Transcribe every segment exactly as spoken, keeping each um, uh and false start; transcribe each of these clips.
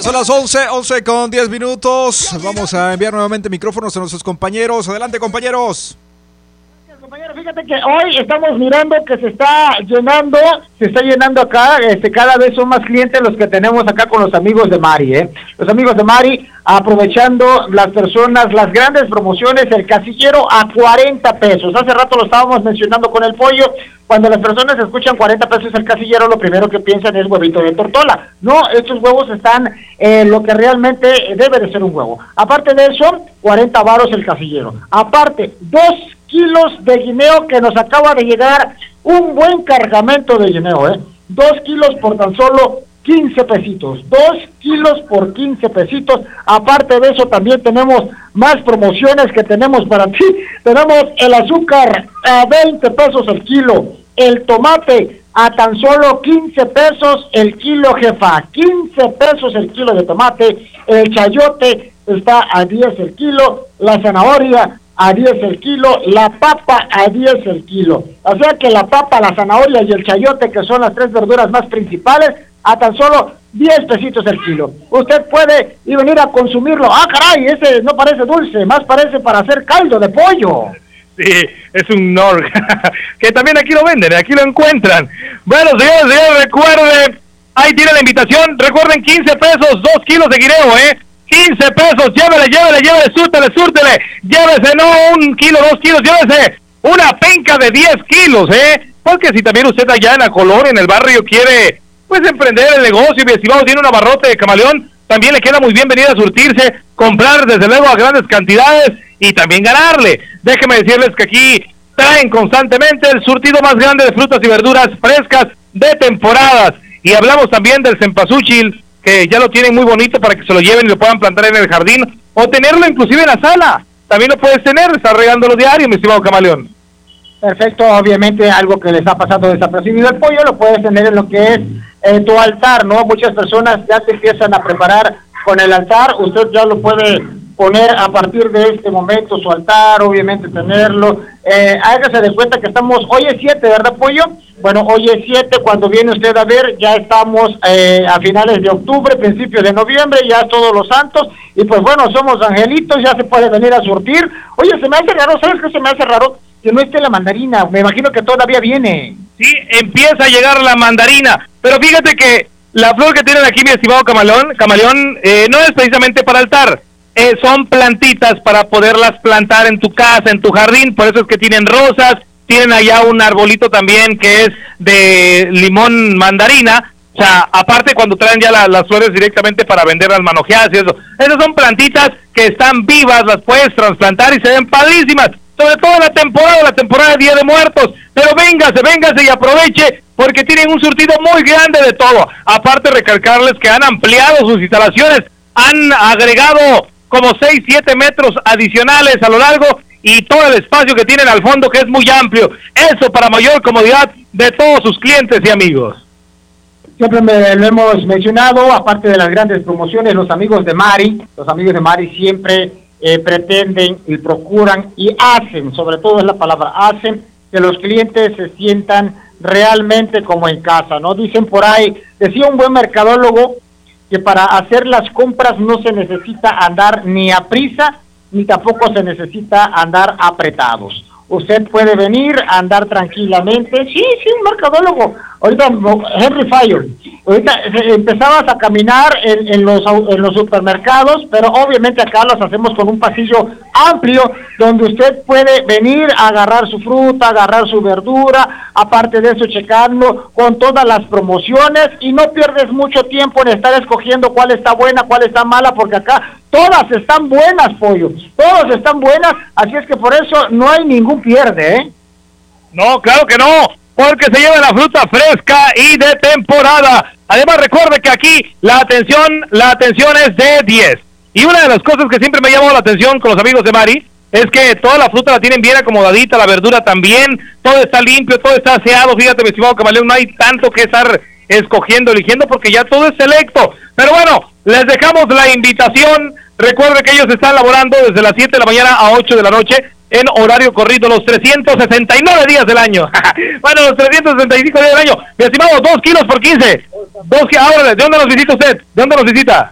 Son las once, once con diez minutos. Vamos a enviar nuevamente micrófonos a nuestros compañeros. Adelante, compañeros. Compañero, fíjate que hoy estamos mirando que se está llenando, se está llenando acá, este, cada vez son más clientes los que tenemos acá con los amigos de Mari, ¿eh? Los amigos de Mari, aprovechando las personas, las grandes promociones, el casillero a cuarenta pesos. Hace rato lo estábamos mencionando con el pollo, cuando las personas escuchan cuarenta pesos el casillero, lo primero que piensan es huevito de tortola. No, estos huevos están en eh, lo que realmente debe de ser un huevo. Aparte de eso, cuarenta varos el casillero. Aparte, dos kilos de guineo que nos acaba de llegar, un buen cargamento de guineo, ¿eh? Dos kilos por tan solo quince pesitos, dos kilos por quince pesitos. Aparte de eso también tenemos más promociones que tenemos para ti. Tenemos el azúcar a veinte pesos el kilo, el tomate a tan solo quince pesos el kilo, jefa, quince pesos el kilo de tomate, el chayote está a diez el kilo, la zanahoria a diez el kilo, la papa a diez el kilo. O sea que la papa, la zanahoria y el chayote, que son las tres verduras más principales, a tan solo diez pesitos el kilo. Usted puede ir venir a consumirlo. Ah, caray, ese no parece dulce, más parece para hacer caldo de pollo. Sí, es un Norg, que también aquí lo venden, aquí lo encuentran. Bueno, señores, señores, recuerden, ahí tiene la invitación, recuerden, quince pesos, dos kilos de guineo, ¿eh? quince pesos, llévele, llévele, llévele, súrtele, súrtele, llévese no un kilo, dos kilos, llévese una penca de diez kilos, ¿eh? Porque si también usted allá en la colonia, en el barrio, quiere, pues, emprender el negocio, y si vamos, tiene un abarrote de camaleón, también le queda muy bien venir a surtirse, comprar, desde luego, a grandes cantidades, y también ganarle. Déjenme decirles que aquí traen constantemente el surtido más grande de frutas y verduras frescas de temporadas, y hablamos también del cempasúchil, que ya lo tienen muy bonito para que se lo lleven y lo puedan plantar en el jardín, o tenerlo inclusive en la sala. También lo puedes tener, estar regándolo diario, mi estimado camaleón. Perfecto, obviamente algo que les ha pasado desapercibido el pollo, lo puedes tener en lo que es eh, tu altar, ¿no? Muchas personas ya te empiezan a preparar con el altar, usted ya lo puede poner a partir de este momento, su altar, obviamente tenerlo. Eh, hágase de cuenta que estamos, hoy es siete, ¿verdad, pollo? Bueno, hoy es siete, cuando viene usted a ver, ya estamos eh, a finales de octubre, principios de noviembre, ya es Todos los Santos, y pues bueno, somos angelitos, ya se puede venir a surtir. Oye, se me hace raro, ¿sabes qué se me hace raro? Que no esté la mandarina, me imagino que todavía viene. Sí, empieza a llegar la mandarina, pero fíjate que la flor que tienen aquí, mi estimado camaleón, camaleón eh, no es precisamente para altar, eh, son plantitas para poderlas plantar en tu casa, en tu jardín, por eso es que tienen rosas, tienen allá un arbolito también que es de limón mandarina, o sea, aparte cuando traen ya la, las flores directamente para venderlas manojeadas y eso, esas son plantitas que están vivas, las puedes trasplantar y se ven padrísimas, sobre todo en la temporada, la temporada de Día de Muertos, pero véngase, véngase y aproveche, porque tienen un surtido muy grande de todo. Aparte, recalcarles que han ampliado sus instalaciones, han agregado como seis, siete metros adicionales a lo largo, y todo el espacio que tienen al fondo, que es muy amplio, eso para mayor comodidad de todos sus clientes y amigos. Siempre me, lo hemos mencionado, aparte de las grandes promociones, los amigos de Mari, los amigos de Mari siempre eh, pretenden y procuran y hacen, sobre todo es la palabra, hacen que los clientes se sientan realmente como en casa, ¿no? Dicen por ahí, decía un buen mercadólogo, que para hacer las compras no se necesita andar ni a prisa, ni tampoco se necesita andar apretados. Usted puede venir a andar tranquilamente. Sí, sí, un mercadólogo. Ahorita, Henry Fire, ahorita empezabas a caminar en, en, los, en los supermercados, pero obviamente acá los hacemos con un pasillo amplio, donde usted puede venir a agarrar su fruta, agarrar su verdura, aparte de eso checarlo con todas las promociones, y no pierdes mucho tiempo en estar escogiendo cuál está buena, cuál está mala, porque acá todas están buenas, pollo, todas están buenas, así es que por eso no hay ningún pierde, ¿eh? No, claro que no, porque se lleva la fruta fresca y de temporada. Además, recuerde que aquí la atención, la atención es de diez. Y una de las cosas que siempre me ha llamado la atención con los amigos de Mari es que toda la fruta la tienen bien acomodadita, la verdura también, todo está limpio, todo está aseado. Fíjate, mi estimado camaleón, no hay tanto que estar escogiendo, eligiendo, porque ya todo es selecto. Pero bueno, les dejamos la invitación. Recuerde que ellos están laborando desde las siete de la mañana a ocho de la noche en horario corrido los trescientos sesenta y nueve días del año. Bueno, los trescientos sesenta y cinco días del año. Mi estimado, dos kilos por quince. Dos, ahora, ¿de dónde nos visita usted? ¿De dónde nos visita?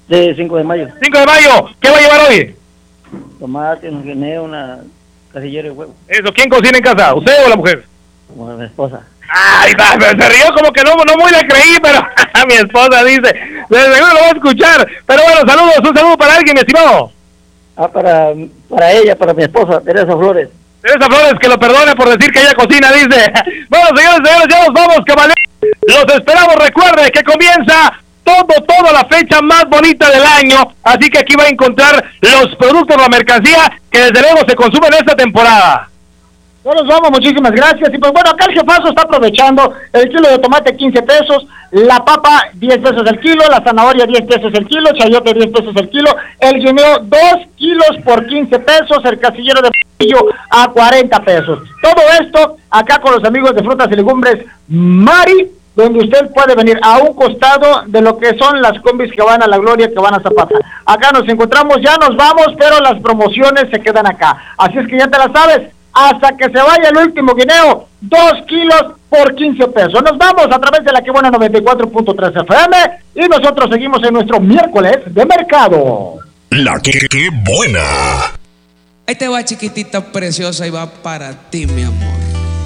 De cinco de mayo. cinco de mayo, ¿qué va a llevar hoy? Tomate, un guineo, una casillera de huevo. Eso, ¿quién cocina en casa? ¿Usted o la mujer? Bueno, mi esposa. Ay, va, se rió como que no, no muy le creí, pero mi esposa dice, de seguro lo va a escuchar. Pero bueno, saludos, un saludo para alguien, mi estimado. Ah, para, para ella, para mi esposa, Teresa Flores. Teresa Flores, que lo perdone por decir que ella cocina, dice. Bueno, señores, señores, ya nos vamos, caballeros. Los esperamos, recuerde que comienza todo, toda la fecha más bonita del año, así que aquí va a encontrar los productos, la mercancía que desde luego se consume en esta temporada. Nos vamos, muchísimas gracias. Y pues bueno, acá el jefazo está aprovechando el kilo de tomate quince pesos, la papa diez pesos el kilo, la zanahoria diez pesos el kilo, chayote diez pesos el kilo, el guineo dos kilos por quince pesos, el casillero de pollo a cuarenta pesos. Todo esto acá con los amigos de frutas y legumbres Mari, donde usted puede venir a un costado de lo que son las combis que van a La Gloria, que van a Zapata. Acá nos encontramos, ya nos vamos, pero las promociones se quedan acá. Así es que ya te la sabes, hasta que se vaya el último guineo, dos kilos por quince pesos. Nos vamos a través de la que buena noventa y cuatro punto tres F M y nosotros seguimos en nuestro miércoles de mercado. La que, que buena. Ahí te va, chiquitita preciosa, y va para ti, mi amor.